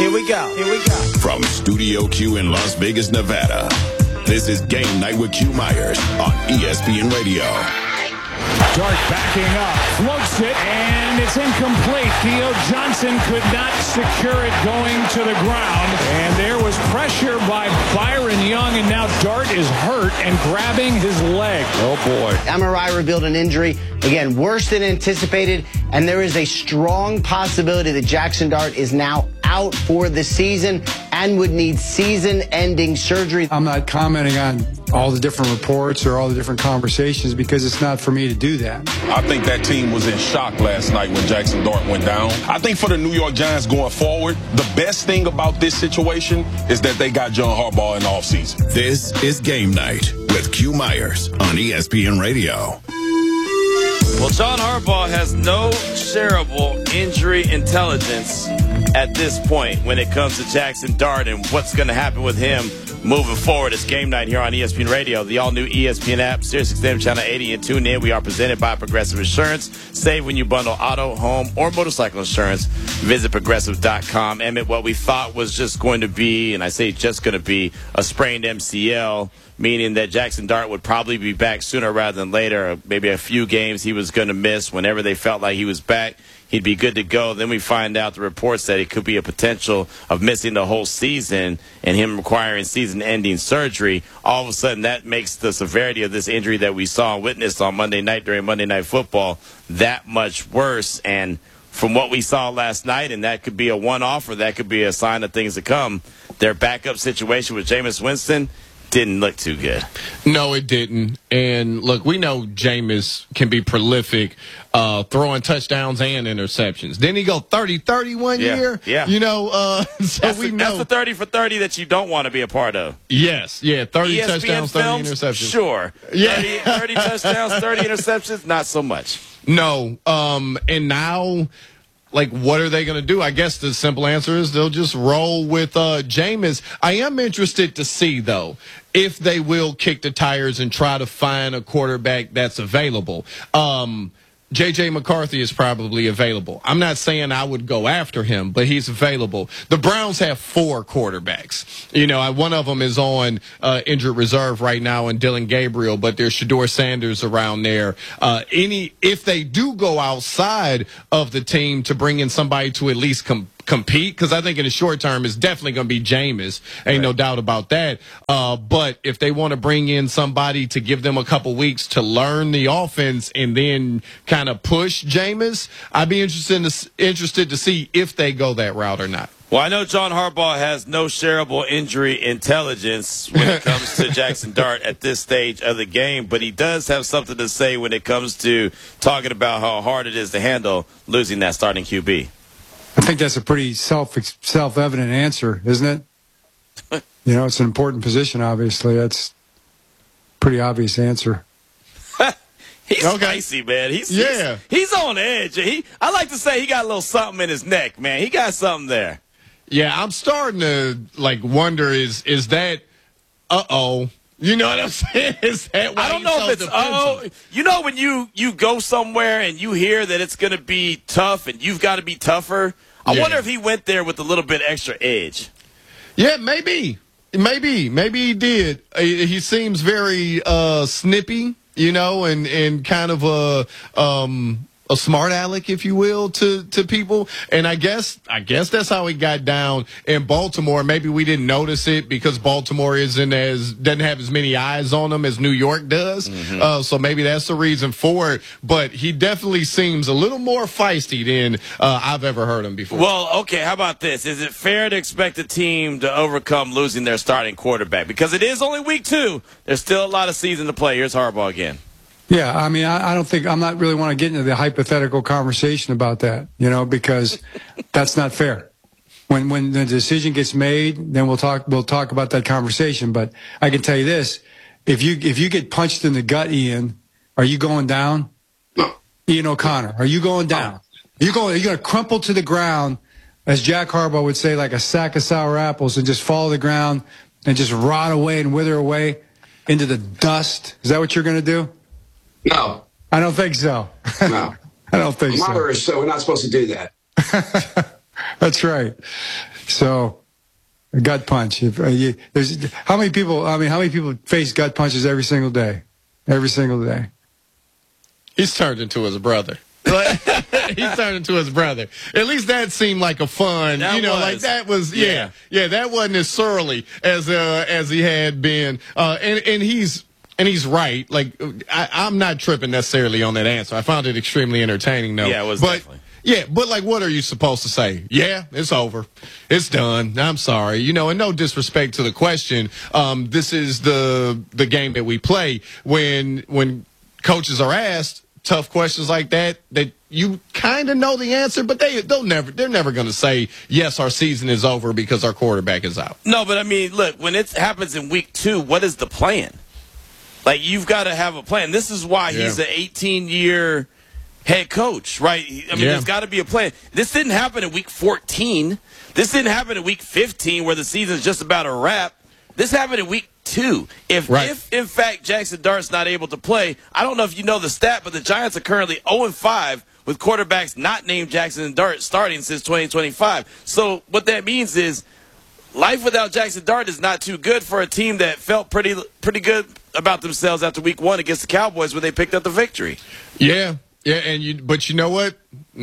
Here we go. From Studio Q in Las Vegas, Nevada, this is Game Night with Q Myers on ESPN Radio. Dart backing up, floats it, and it's incomplete. Theo Johnson could not secure it going to the ground, and there was pressure by Byron Young, and now Dart is hurt and grabbing his leg. Oh, boy. MRI revealed an injury, again, worse than anticipated, and there is a strong possibility that Jackson Dart is now out for the season and would need season-ending surgery. I'm not commenting on all the different reports or all the different conversations because it's not for me to do that. I think that team was in shock last night when Jackson Dart went down. I think for the New York Giants going forward, the best thing about this situation is that they got John Harbaugh in the offseason. This is Game Night with Q Myers on ESPN Radio. Well, John Harbaugh has no shareable injury intelligence at this point when it comes to Jackson Dart and what's going to happen with him moving forward. It's Game Night here on ESPN Radio, the all-new ESPN app, SiriusXM Channel 80, and tune in. We are presented by Progressive Insurance. Save when you bundle auto, home, or motorcycle insurance. Visit Progressive.com. Emmett, what we thought was just going to be, and I say just going to be, a sprained MCL, meaning that Jackson Dart would probably be back sooner rather than later. Maybe a few games he was going to miss. Whenever they felt like he was back, he'd be good to go. Then we find out the reports that it could be a potential of missing the whole season and him requiring season-ending surgery. All of a sudden, that makes the severity of this injury that we saw and witnessed on Monday night during Monday Night Football that much worse. And from what we saw last night, and that could be a one-off or that could be a sign of things to come, their backup situation with Jameis Winston didn't look too good. No, it didn't. And look, we know Jameis can be prolific, throwing touchdowns and interceptions. Didn't he go 30-30 one year? Yeah. You know, that's the 30 for 30 that you don't want to be a part of. Yes, yeah, 30 ESPN touchdowns, 30 films, interceptions. Sure. Yeah. 30 touchdowns, 30 interceptions, not so much. No. And now, like, what are they going to do? I guess the simple answer is they'll just roll with Jameis. I am interested to see, though, if they will kick the tires and try to find a quarterback that's available. J.J. McCarthy is probably available. I'm not saying I would go after him, but he's available. The Browns have 4 quarterbacks. You know, one of them is on injured reserve right now in Dylan Gabriel, but there's Shedeur Sanders around there. If they do go outside of the team to bring in somebody to at least compete, because I think in the short term it's definitely going to be Jameis. Ain't no doubt about that. But if they want to bring in somebody to give them a couple weeks to learn the offense and then kind of push Jameis, I'd be interested to see if they go that route or not. Well, I know John Harbaugh has no shareable injury intelligence when it comes to Jackson Dart at this stage of the game, but he does have something to say when it comes to talking about how hard it is to handle losing that starting QB. I think that's a pretty self-evident answer, isn't it? You know, it's an important position, obviously. That's a pretty obvious answer. He's spicy, man. He's on edge. I like to say he got a little something in his neck, man. He got something there. Yeah, I'm starting to, wonder, is that, you know what I'm saying? Is that why I don't know if it's, you know, when you go somewhere and you hear that it's going to be tough and you've got to be tougher, I wonder if he went there with a little bit extra edge. Yeah, maybe. Maybe he did. He seems very snippy, you know, and kind of a smart aleck, if you will, to people. And I guess that's how he got down in Baltimore. Maybe we didn't notice it because Baltimore doesn't have as many eyes on him as New York does. Mm-hmm. So maybe that's the reason for it. But he definitely seems a little more feisty than I've ever heard him before. Well, okay, how about this? Is it fair to expect a team to overcome losing their starting quarterback? Because it is only week 2. There's still a lot of season to play. Here's Harbaugh again. Yeah, I mean, I don't think I'm not really want to get into the hypothetical conversation about that, you know, because that's not fair. When the decision gets made, then we'll talk about that conversation. But I can tell you this: if you get punched in the gut, Ian, are you going down? No. Ian O'Connor, are you going down? Are you going to crumple to the ground, as Jack Harbaugh would say, like a sack of sour apples, and just fall to the ground and just rot away and wither away into the dust? Is that what you're going to do? No. I don't think so. No. I don't think so. Moderate, so we're not supposed to do that. That's right. So, a gut punch. How many people face gut punches every single day? Every single day. He's turned into his brother. He's turned into his brother. At least that seemed like a fun, that was, that wasn't as surly as he had been. And he's right. Like, I'm not tripping necessarily on that answer. I found it extremely entertaining, though. Yeah, it was definitely. Yeah, but like, what are you supposed to say? Yeah, it's over. It's done. I'm sorry. And no disrespect to the question. This is the game that we play when coaches are asked tough questions like that you kind of know the answer, but they're never going to say, yes, our season is over because our quarterback is out. No, but I mean, look, when it happens in week 2, what is the plan? Like, you've got to have a plan. This is why he's an 18-year head coach, right? I mean, there's got to be a plan. This didn't happen in week 14. This didn't happen in week 15 where the season's just about a wrap. This happened in week 2. If in fact Jackson Dart's not able to play, I don't know if you know the stat, but the Giants are currently 0-5 with quarterbacks not named Jackson Dart starting since 2025. So what that means is life without Jackson Dart is not too good for a team that felt pretty good about themselves after week 1 against the Cowboys when they picked up the victory. Yeah. Yeah, but you know what?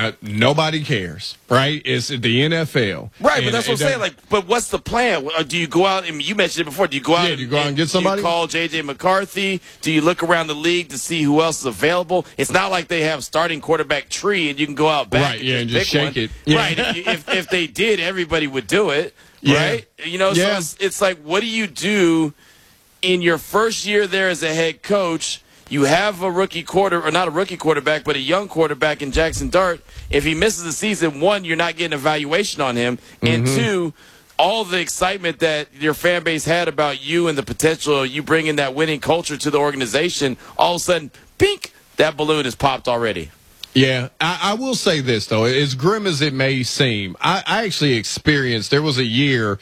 Nobody cares, right? It's the NFL. Right, but that's what I'm saying. Like, but what's the plan? Do you go out, you mentioned it before, do you go out and get somebody? Do you call J.J. McCarthy? Do you look around the league to see who else is available? It's not like they have starting quarterback tree and you can go out back and just shake it. Yeah. Right, if they did, everybody would do it, right? So it's like, what do you do in your first year there as a head coach? You have a rookie not a rookie quarterback, but a young quarterback in Jackson Dart. If he misses the season, 1, you're not getting a valuation on him. And 2, all the excitement that your fan base had about you and the potential of you bringing that winning culture to the organization, all of a sudden, pink, that balloon has popped already. Yeah, I will say this, though. As grim as it may seem, I actually experienced, there was a year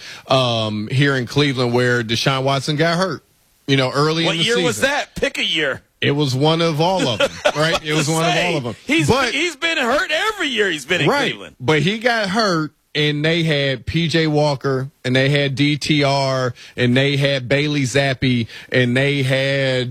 here in Cleveland where Deshaun Watson got hurt, early in the season. What year was that? Pick a year. It was one of all of them, right? It was one of all of them. He's been hurt every year he's been in Cleveland. But he got hurt, and they had P.J. Walker, and they had DTR, and they had Bailey Zappi, and they had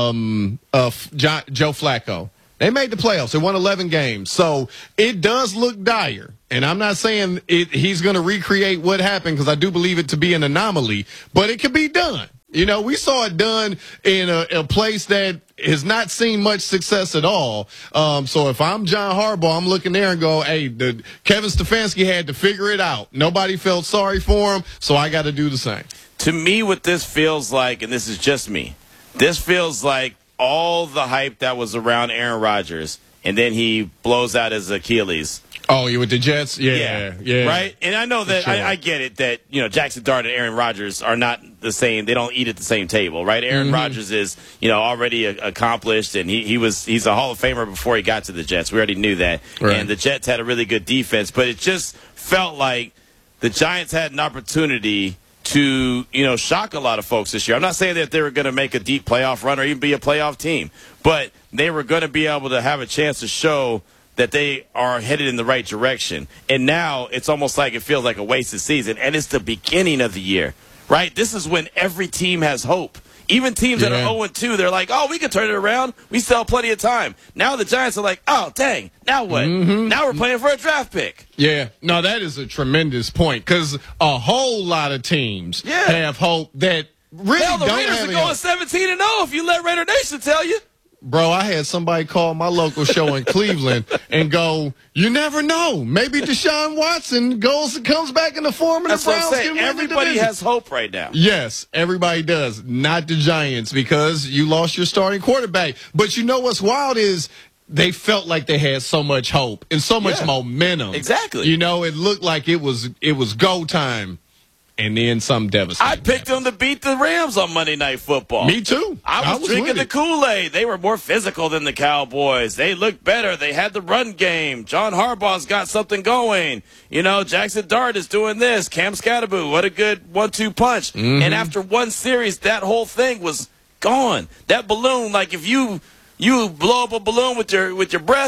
Joe Flacco. They made the playoffs. They won 11 games. So it does look dire. And I'm not saying he's going to recreate what happened because I do believe it to be an anomaly, but it can be done. We saw it done in a place that has not seen much success at all. So if I'm John Harbaugh, I'm looking there and go, hey, Kevin Stefanski had to figure it out. Nobody felt sorry for him, so I got to do the same. To me, what this feels like, and this is just me, this feels like all the hype that was around Aaron Rodgers, and then he blows out his Achilles. Oh, you with the Jets? Yeah. Right? And I know that, I get it, that, Jackson Dart and Aaron Rodgers are not the same. They don't eat at the same table, right? Aaron Rodgers is, already accomplished, and he's a Hall of Famer before he got to the Jets. We already knew that. Right. And the Jets had a really good defense, but it just felt like the Giants had an opportunity to, shock a lot of folks this year. I'm not saying that they were going to make a deep playoff run or even be a playoff team, but they were going to be able to have a chance to show that they are headed in the right direction. And now it's almost like it feels like a wasted season, and it's the beginning of the year, right? This is when every team has hope. Even teams that are 0-2, they're like, oh, we can turn it around. We still have plenty of time. Now the Giants are like, oh, dang, now what? Now we're playing for a draft pick. Yeah, no, that is a tremendous point because a whole lot of teams have hope that really don't have the Raiders are going 17-0 if you let Raider Nation tell you. Bro, I had somebody call my local show in Cleveland and go, you never know. Maybe Deshaun Watson comes back in the form of the Browns. What I'm saying. Everybody has hope right now. Yes, everybody does. Not the Giants because you lost your starting quarterback. But you know what's wild is they felt like they had so much hope and so much momentum. Exactly. It looked like it was go time. And then some devastating. I picked them to beat the Rams on Monday Night Football. Me too. I was drinking the Kool-Aid. They were more physical than the Cowboys. They looked better. They had the run game. John Harbaugh's got something going. Jackson Dart is doing this. Cam Scatterboo, what a good 1-2 punch. And after one series, that whole thing was gone. That balloon, like if you blow up a balloon with your breath,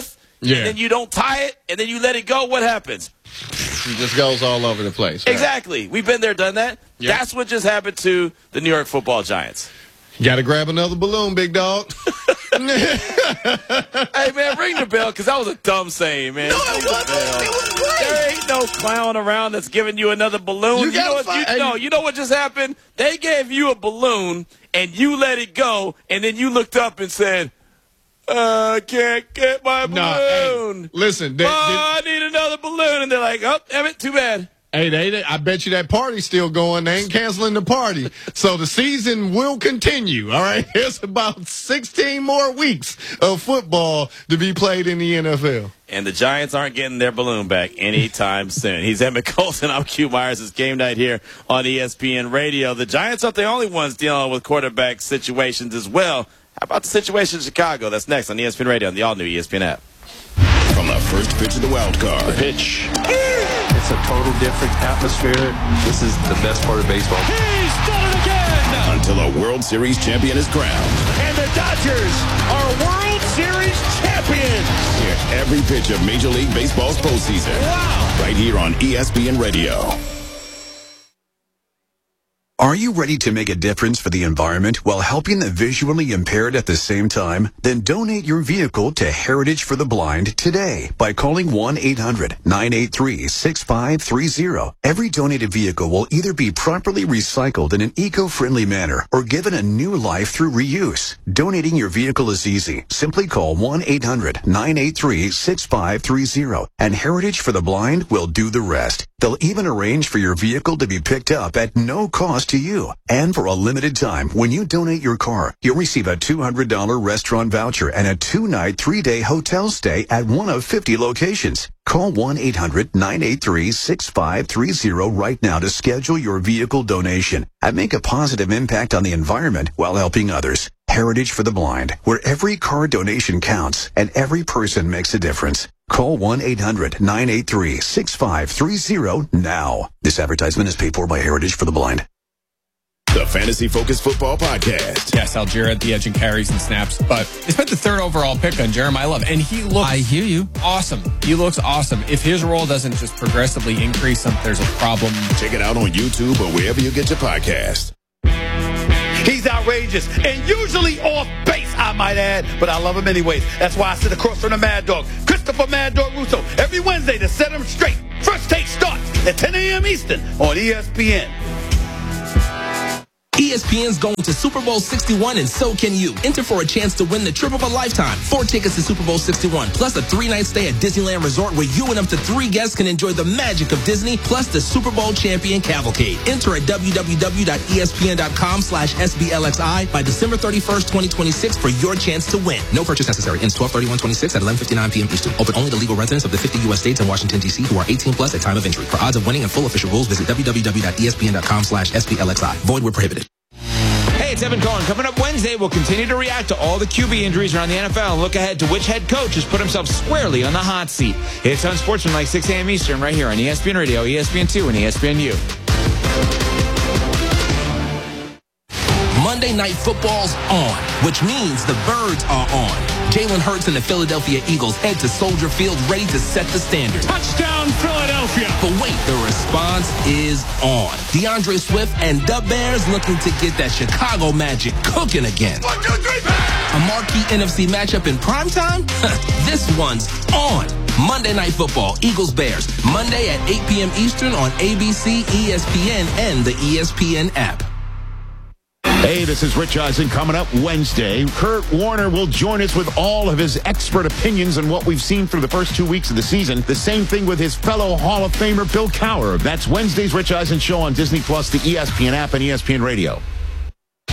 Yeah. and then you don't tie it, and then you let it go, what happens? It just goes all over the place. Right? Exactly. We've been there, done that. Yep. That's what just happened to the New York Football Giants. You got to grab another balloon, big dog. Hey, man, ring the bell, because that was a dumb saying, man. No, it was great. There ain't no clown around that's giving you another balloon. You know what just happened? They gave you a balloon, and you let it go, and then you looked up and said, I can't get my balloon. Hey, listen. I need another balloon. And they're like, oh, damn it, too bad. Hey, I bet you that party's still going. They ain't canceling the party. So the season will continue, all right? There's about 16 more weeks of football to be played in the NFL. And the Giants aren't getting their balloon back anytime soon. He's Emmett Colson. I'm Q Myers. It's Game Night here on ESPN Radio. The Giants aren't the only ones dealing with quarterback situations as well. How about the situation in Chicago? That's next on ESPN Radio and the all-new ESPN app. From the first pitch of the wild card. The pitch. It's a total different atmosphere. This is the best part of baseball. He's done it again! Until a World Series champion is crowned. And the Dodgers are World Series champions! Hear every pitch of Major League Baseball's postseason. Wow! Right here on ESPN Radio. Are you ready to make a difference for the environment while helping the visually impaired at the same time? Then donate your vehicle to Heritage for the Blind today by calling 1-800-983-6530. Every donated vehicle will either be properly recycled in an eco-friendly manner or given a new life through reuse. Donating your vehicle is easy. Simply call 1-800-983-6530 and Heritage for the Blind will do the rest. They'll even arrange for your vehicle to be picked up at no cost to you. And for a limited time, when you donate your car, you'll receive a $200 restaurant voucher and a 2-night, 3-day hotel stay at one of 50 locations. Call 1-800-983-6530 right now to schedule your vehicle donation and make a positive impact on the environment while helping others. Heritage for the Blind, where every car donation counts and every person makes a difference. Call 1-800-983-6530 now. This advertisement is paid for by Heritage for the Blind. The Fantasy Focus Football Podcast. Yes, Algier at the edge and carries and snaps. But they spent the 3rd overall pick on Jeremiah Love, and he looks awesome. He looks awesome. If his role doesn't just progressively increase, there's a problem. Check it out on YouTube or wherever you get your podcast. He's outrageous and usually off base, I might add, but I love him anyways. That's why I sit across from the Mad Dog, Christopher Mad Dog Russo, every Wednesday to set him straight. First Take starts at 10 a.m. Eastern on ESPN. ESPN's going to Super Bowl 61, and so can you. Enter for a chance to win the trip of a lifetime. 4 tickets to Super Bowl 61, plus a 3-night stay at Disneyland Resort where you and up to 3 guests can enjoy the magic of Disney, plus the Super Bowl champion cavalcade. Enter at www.espn.com/SBLXI by December 31st, 2026 for your chance to win. No purchase necessary. Ends 12/31/26 at 11:59 p.m. Eastern. Open only to legal residents of the 50 U.S. states and Washington, D.C. who are 18 plus at time of entry. For odds of winning and full official rules, visit www.espn.com/SBLXI. Void where prohibited. Hey, it's Evan Cohen. Coming up Wednesday, we'll continue to react to all the QB injuries around the NFL and look ahead to which head coach has put himself squarely on the hot seat. It's on Sportsman 6 a.m. Eastern right here on ESPN Radio, ESPN2, and ESPNU. Monday Night Football's on, which means the Birds are on. Jalen Hurts and the Philadelphia Eagles head to Soldier Field ready to set the standard. Touchdown, Philadelphia! But wait, the response is on. DeAndre Swift and the Bears looking to get that Chicago magic cooking again. 1, 2, 3, a marquee NFC matchup in primetime? This one's on. Monday Night Football, Eagles-Bears, Monday at 8 p.m. Eastern on ABC, ESPN, and the ESPN app. Hey, this is Rich Eisen. Coming up Wednesday, Kurt Warner will join us with all of his expert opinions on what we've seen through the first 2 weeks of the season. The same thing with his fellow Hall of Famer, Bill Cowher. That's Wednesday's Rich Eisen Show on Disney Plus, the ESPN app, and ESPN Radio.